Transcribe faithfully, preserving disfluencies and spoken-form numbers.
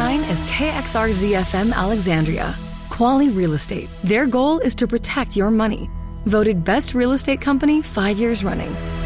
Mine is K X R Z F M Alexandria. Quali Real Estate. Their goal is to protect your money. Voted best real estate company five years running.